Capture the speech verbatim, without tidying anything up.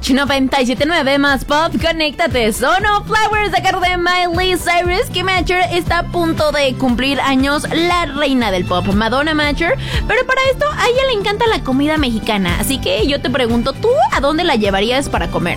Roach noventa y siete punto nueve más pop, conéctate. Sono Flowers de cargo de Miley Cyrus, que Macher está a punto de cumplir años, la reina del pop, Madonna Macher. Pero para esto a ella le encanta la comida mexicana, así que yo te pregunto, ¿tú a dónde la llevarías para comer?